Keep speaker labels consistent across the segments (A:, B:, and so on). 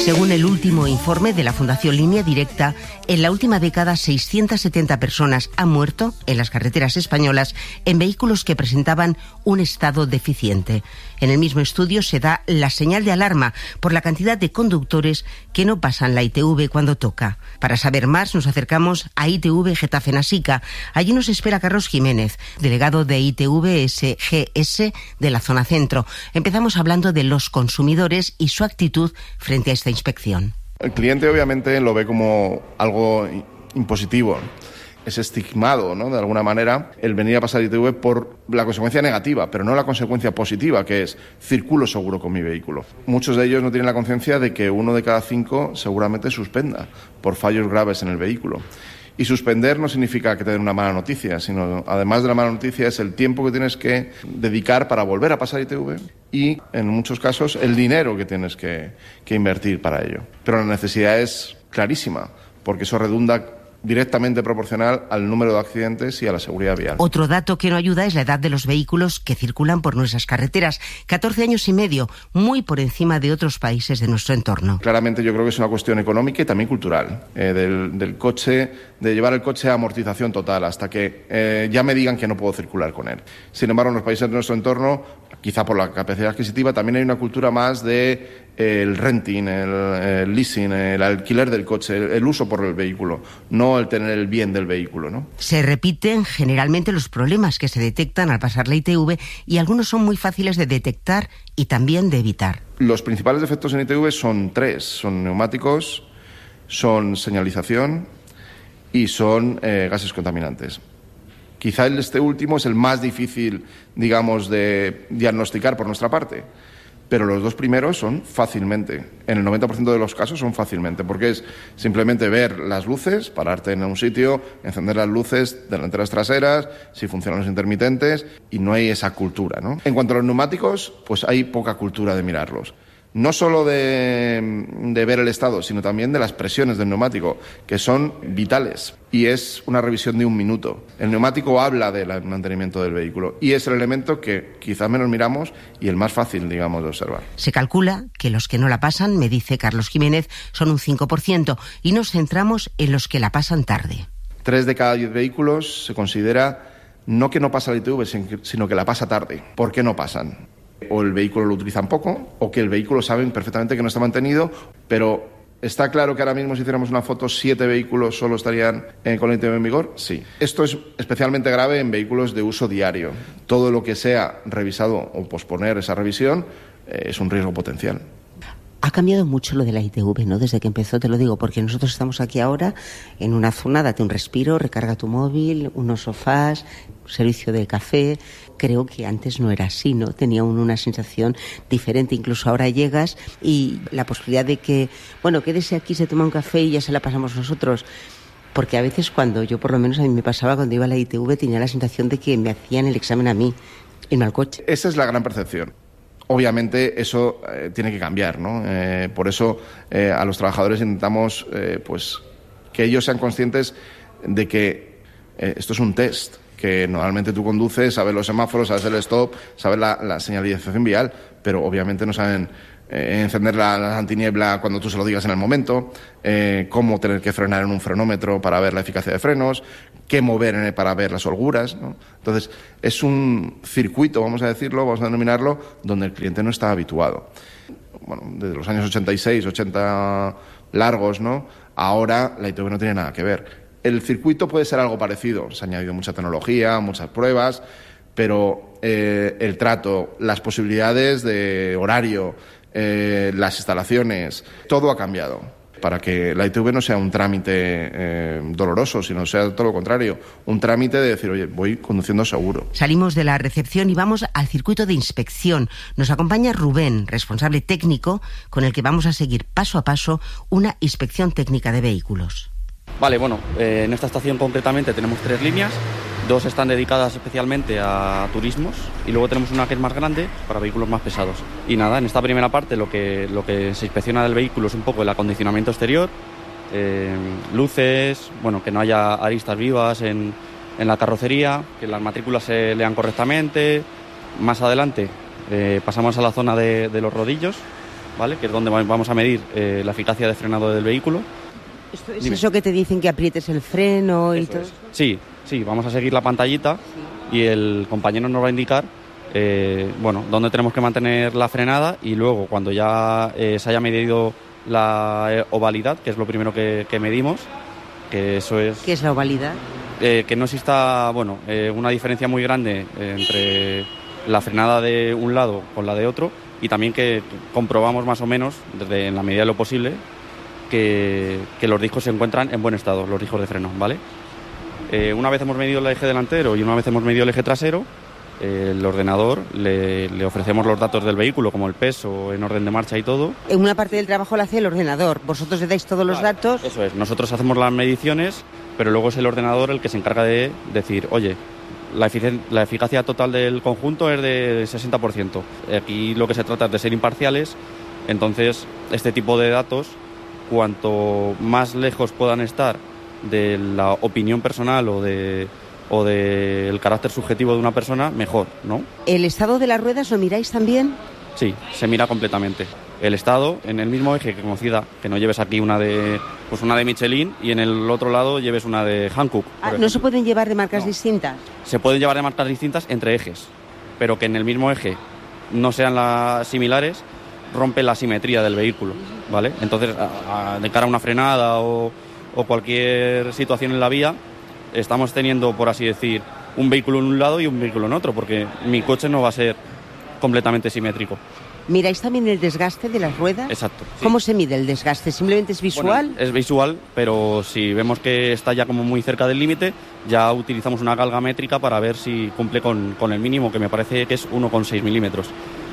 A: Según el último informe de la Fundación Línea Directa, en la última década 670 personas han muerto en las carreteras españolas en vehículos que presentaban un estado deficiente. En el mismo estudio se da la señal de alarma por la cantidad de conductores que no pasan la ITV cuando toca. Para saber más nos acercamos a ITV Getafe Nasica. Allí nos espera Carlos Jiménez, delegado de ITV SGS de la zona centro. Empezamos hablando de los consumidores y su actitud frente a esta inspección.
B: El cliente obviamente lo ve como algo impositivo. Es estigmado, ¿no?, de alguna manera, el venir a pasar ITV por la consecuencia negativa, pero no la consecuencia positiva, que es circulo seguro con mi vehículo. Muchos de ellos no tienen la conciencia de que 1 de cada 5 seguramente suspenda por fallos graves en el vehículo. Y suspender no significa que te den una mala noticia, sino, además de la mala noticia, es el tiempo que tienes que dedicar para volver a pasar ITV y, en muchos casos, el dinero que tienes que invertir para ello. Pero la necesidad es clarísima, porque eso redunda directamente proporcional al número de accidentes y a la seguridad vial.
A: Otro dato que no ayuda es la edad de los vehículos que circulan por nuestras carreteras. 14 años y medio, muy por encima de otros países de nuestro entorno.
B: Claramente yo creo que es una cuestión económica y también cultural, del coche, de llevar el coche a amortización total hasta que ya me digan que no puedo circular con él. Sin embargo, en los países de nuestro entorno, quizá por la capacidad adquisitiva, también hay una cultura más de el renting, el leasing, el alquiler del coche, el uso por el vehículo, no el tener el bien del vehículo, ¿no?
A: Se repiten generalmente los problemas que se detectan al pasar la ITV y algunos son muy fáciles de detectar y también de evitar.
B: Los principales defectos en ITV son 3, son neumáticos, son señalización y son gases contaminantes. Quizá este último es el más difícil, digamos, de diagnosticar por nuestra parte, pero los 2 primeros son fácilmente, en el 90% de los casos son fácilmente, porque es simplemente ver las luces, pararte en un sitio, encender las luces delanteras, traseras, si funcionan los intermitentes, y no hay esa cultura, ¿no? En cuanto a los neumáticos, pues hay poca cultura de mirarlos. No solo de ver el estado, sino también de las presiones del neumático, que son vitales. Y es una revisión de 1 minuto. El neumático habla del mantenimiento del vehículo y es el elemento que quizás menos miramos y el más fácil, digamos, de observar.
A: Se calcula que los que no la pasan, me dice Carlos Jiménez, son un 5% y nos centramos en los que la pasan tarde.
B: 3 de cada 10 vehículos se considera no que no pasa la ITV, sino que la pasa tarde. ¿Por qué no pasan? O el vehículo lo utilizan poco, o que el vehículo saben perfectamente que no está mantenido, pero ¿está claro que ahora mismo si hiciéramos una foto 7 vehículos solo estarían con la ITV en vigor? Sí. Esto es especialmente grave en vehículos de uso diario. Todo lo que sea revisado o posponer esa revisión es un riesgo potencial.
A: Ha cambiado mucho lo de la ITV, ¿no? Desde que empezó, te lo digo, porque nosotros estamos aquí ahora en una zona, date un respiro, recarga tu móvil, unos sofás, servicio de café. Creo que antes no era así, ¿no? Tenía uno una sensación diferente. Incluso ahora llegas y la posibilidad de que, bueno, quédese aquí, se toma un café y ya se la pasamos nosotros. Porque a veces cuando yo, por lo menos a mí me pasaba, cuando iba a la ITV, tenía la sensación de que me hacían el examen a mí, irme al coche.
B: Esa es la gran percepción. Obviamente eso tiene que cambiar, ¿no? Por eso a los trabajadores intentamos pues que ellos sean conscientes de que esto es un test, que normalmente tú conduces, sabes los semáforos, sabes el stop, sabes la señalización vial, pero obviamente no saben encender la antiniebla cuando tú se lo digas en el momento, cómo tener que frenar en un frenómetro para ver la eficacia de frenos, qué mover para ver las holguras, ¿no? Entonces, es un circuito, vamos a decirlo, vamos a denominarlo, donde el cliente no está habituado. Bueno, desde los años 86, 80 largos, ¿no? Ahora la ITV no tiene nada que ver. El circuito puede ser algo parecido, se ha añadido mucha tecnología, muchas pruebas, pero el trato, las posibilidades de horario, las instalaciones, todo ha cambiado para que la ITV no sea un trámite doloroso, sino sea todo lo contrario, un trámite de decir, oye, voy conduciendo seguro.
A: Salimos de la recepción y vamos al circuito de inspección. Nos acompaña Rubén, responsable técnico, con el que vamos a seguir paso a paso una inspección técnica de vehículos.
C: Vale, bueno, en esta estación concretamente tenemos 3 líneas, 2 están dedicadas especialmente a turismos y luego tenemos una que es más grande para vehículos más pesados. Y nada, en esta primera parte lo que se inspecciona del vehículo es un poco el acondicionamiento exterior, luces, bueno, que no haya aristas vivas en la carrocería, que las matrículas se lean correctamente. Más adelante pasamos a la zona de los rodillos, ¿vale? Que es donde vamos a medir la eficacia de frenado del vehículo.
A: ¿Esto es eso que te dicen que aprietes el freno y todo?
C: Sí, vamos a seguir la pantallita y el compañero nos va a indicar dónde tenemos que mantener la frenada, y luego cuando ya se haya medido la ovalidad, que es lo primero que medimos, que eso es...
A: ¿Qué es la ovalidad?
C: Que no exista una diferencia muy grande entre la frenada de un lado con la de otro, y también que comprobamos más o menos, en la medida de lo posible, que los discos se encuentran en buen estado, los discos de freno, ¿vale? Una vez hemos medido el eje delantero y una vez hemos medido el eje trasero, el ordenador le ofrecemos los datos del vehículo, como el peso, en orden de marcha y todo.
A: En una parte del trabajo lo hace el ordenador, vosotros le dais todos los datos.
C: Eso es, nosotros hacemos las mediciones, pero luego es el ordenador el que se encarga de decir, oye, la eficacia total del conjunto es de 60%. Aquí lo que se trata es de ser imparciales, entonces este tipo de datos, cuanto más lejos puedan estar de la opinión personal o del carácter subjetivo de una persona, mejor, ¿no?
A: ¿El estado de las ruedas lo miráis también?
C: Sí, se mira completamente. El estado, en el mismo eje que conocida, que no lleves aquí una de Michelin y en el otro lado lleves una de Hankook.
A: ¿No se pueden llevar de marcas distintas?
C: Se pueden llevar de marcas distintas entre ejes, pero que en el mismo eje no sean las similares, rompe la simetría del vehículo, ¿vale? Entonces, de cara a una frenada o cualquier situación en la vía, estamos teniendo, por así decir, un vehículo en un lado y un vehículo en otro, porque mi coche no va a ser completamente simétrico.
A: ¿Miráis también el desgaste de las ruedas?
C: Exacto. Sí.
A: ¿Cómo se mide el desgaste? ¿Simplemente es visual?
C: Bueno, es visual, pero si vemos que está ya como muy cerca del límite, ya utilizamos una galga métrica para ver si cumple con el mínimo, que me parece que es 1,6 milímetros.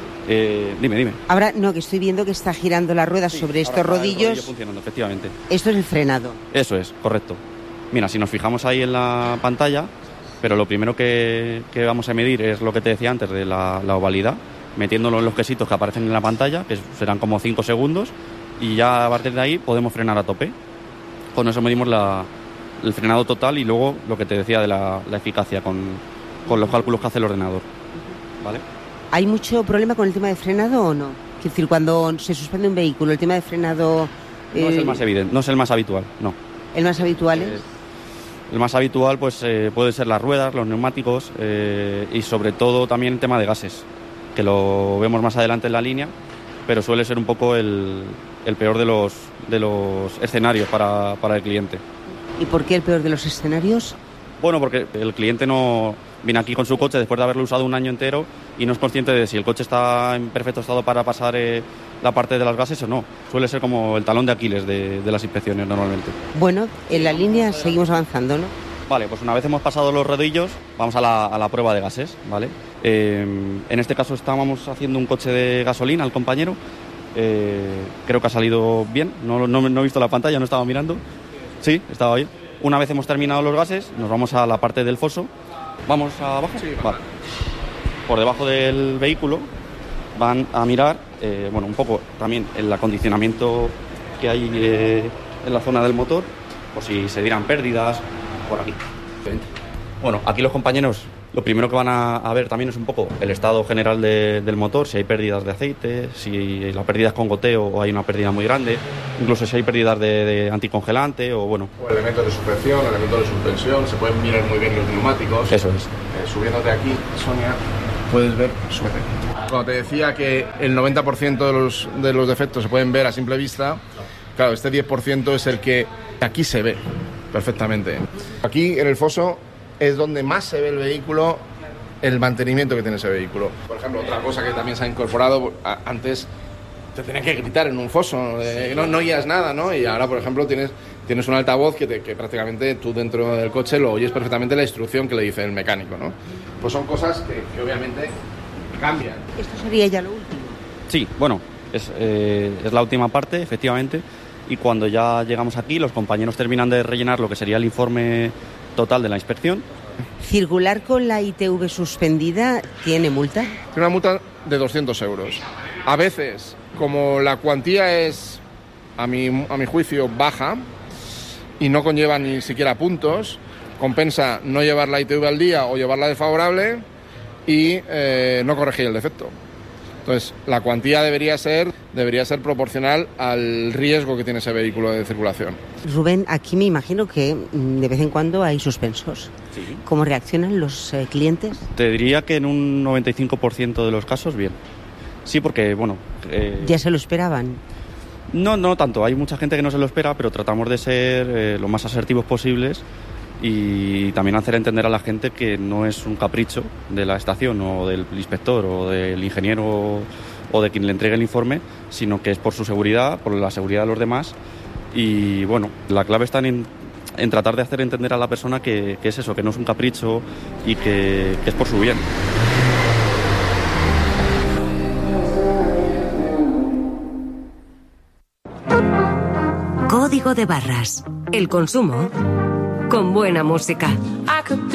C: Dime.
A: Ahora, no, que estoy viendo que está girando la rueda sobre estos rodillos.
C: El rodillo funcionando, efectivamente.
A: Esto es el frenado.
C: Eso es, correcto. Mira, si nos fijamos ahí en la pantalla, pero lo primero que vamos a medir es lo que te decía antes de la ovalidad, metiéndolo en los quesitos que aparecen en la pantalla, que serán como 5 segundos, y ya a partir de ahí podemos frenar a tope. Con eso medimos el frenado total y luego lo que te decía de la eficacia con los cálculos que hace el ordenador. ¿Vale?
A: ¿Hay mucho problema con el tema de frenado o no? Es decir, cuando se suspende un vehículo, el tema de frenado...
C: No es el más evidente, no es el más habitual, no.
A: ¿El más habitual es?
C: El más habitual pues puede ser las ruedas, los neumáticos y sobre todo también el tema de gases, que lo vemos más adelante en la línea, pero suele ser un poco el peor de los escenarios para el cliente.
A: ¿Y por qué el peor de los escenarios?
C: Bueno, porque el cliente no viene aquí con su coche después de haberlo usado un año entero y no es consciente de si el coche está en perfecto estado para pasar la parte de las gases o no. Suele ser como el talón de Aquiles de las inspecciones normalmente.
A: Bueno, en la línea seguimos avanzando, ¿no?
C: Vale, pues una vez hemos pasado los rodillos, vamos a la prueba de gases, ¿vale? En este caso estábamos haciendo un coche de gasolina al compañero. Creo que ha salido bien, no he visto la pantalla, no estaba mirando. Sí, estaba bien. Una vez hemos terminado los gases, nos vamos a la parte del foso. ¿Vamos abajo?
B: Sí,
C: vale. Por debajo del vehículo van a mirar, un poco también el acondicionamiento que hay en la zona del motor, por si se dieran pérdidas, por aquí. Bueno, aquí los compañeros lo primero que van a ver también es un poco el estado general del motor, si hay pérdidas de aceite, si la pérdida es con goteo o hay una pérdida muy grande, incluso si hay pérdidas de anticongelante o bueno.
B: O elementos de suspensión, elementos de suspensión, se pueden mirar muy bien los neumáticos.
C: Eso es.
B: Subiéndote aquí, Sonia, puedes ver, súbete. Cuando te decía que el 90% de los defectos se pueden ver a simple vista, claro, este 10% es el que aquí se ve perfectamente. Aquí en el foso es donde más se ve el vehículo, el mantenimiento que tiene ese vehículo. Por ejemplo, otra cosa que también se ha incorporado, antes te tenían que gritar en un foso, no oías nada, ¿no? Y ahora, por ejemplo, tienes un altavoz que prácticamente tú dentro del coche lo oyes perfectamente la instrucción que le dice el mecánico, ¿no? Pues son cosas que obviamente cambian.
A: ¿Esto sería ya lo último?
C: Sí, bueno, es la última parte, efectivamente, y cuando ya llegamos aquí, los compañeros terminan de rellenar lo que sería el informe total de la inspección.
A: ¿Circular con la ITV suspendida tiene multa?
B: Tiene una multa de 200 euros. A veces, como la cuantía es, a mi juicio, baja y no conlleva ni siquiera puntos, compensa no llevar la ITV al día o llevarla desfavorable y no corregir el defecto. Entonces, la cuantía debería ser proporcional al riesgo que tiene ese vehículo de circulación.
A: Rubén, aquí me imagino que de vez en cuando hay suspensos.
C: Sí.
A: ¿Cómo reaccionan los clientes?
C: Te diría que en un 95% de los casos, bien. Sí, porque, bueno...
A: ¿Ya se lo esperaban?
C: No tanto. Hay mucha gente que no se lo espera, pero tratamos de ser lo más asertivos posibles y también hacer entender a la gente que no es un capricho de la estación o del inspector o del ingeniero o de quien le entregue el informe, sino que es por su seguridad, por la seguridad de los demás. Y bueno, la clave está en tratar de hacer entender a la persona que es eso, que no es un capricho y que es por su bien.
D: Código de barras. El consumo con buena música.